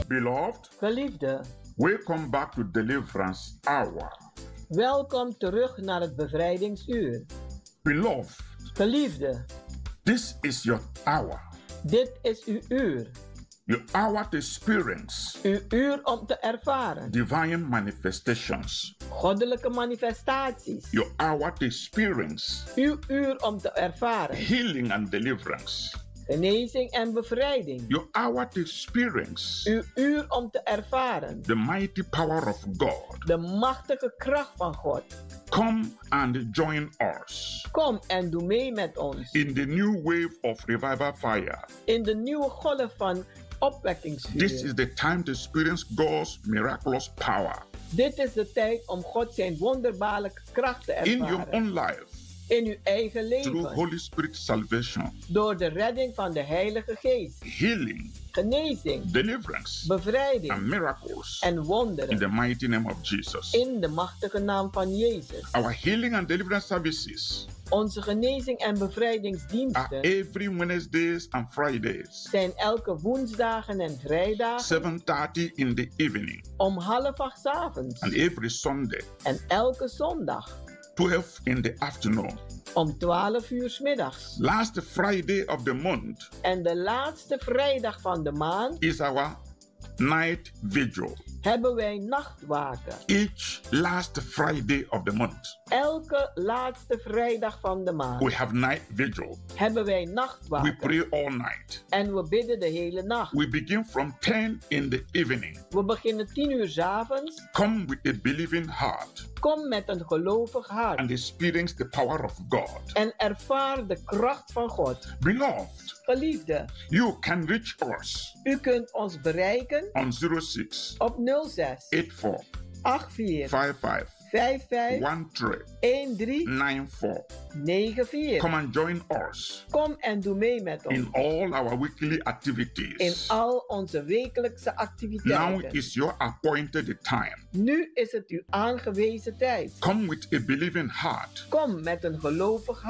Beloved, Geliefde, welcome back to Deliverance Hour. welkom terug naar het bevrijdingsuur. Beloved, Geliefde, this is your hour. dit is uw uur. Your hour to experience Uw uur om te ervaren. divine manifestations. Goddelijke manifestaties. Your hour to experience Uw uur om te ervaren. healing and deliverance. Genezing en bevrijding. Your hour to experience Uw uur om te ervaren. the mighty power of God. De machtige kracht van God. Come and join us Kom en doe mee met ons. in the new wave of revival fire. In de nieuwe golf van This opwekkingsvuur. is the time to experience God's miraculous power Dit is de tijd om God zijn wonderbaarlijke kracht te in your ervaren. own life In uw eigen through leven. Holy Spirit salvation, Door de redding van de Heilige Geest. healing, Genezing, deliverance, bevrijding and miracles en in wonderen. the mighty name of Jesus. In de machtige naam van Jezus. Our healing and deliverance services Onze genezing en are bevrijdingsdiensten every Wednesdays and Fridays, zijn elke woensdagen en vrijdagen 7:30 in the evening, om 7:30 's avonds. and every Sunday, En elke zondag 12 in the afternoon. om 12 uur 's middags. Last Friday of the month En de laatste vrijdag van de maand is our night vigil. hebben wij nachtwaken. Each last Friday of the month, Elke laatste vrijdag van de we maand have night vigil. hebben wij We nachtwaken. pray all night. En we bidden de hele nacht. We begin from 10 in the evening. We beginnen 10 uur 's avonds. Come with a believing heart Kom met een gelovig hart. and experience the power of God. En ervaar de kracht van God. Beloved, Geliefde, you can reach us u kunt ons bereiken on 06 op 06 84 84 55 55 13 94. 94. Come and join us Kom en doe mee met ons. in all our weekly In activities. al onze wekelijkse Now activiteiten. is your appointed time. Nu is het uw aangewezen tijd. Come with a believing heart Kom met een gelovig hart.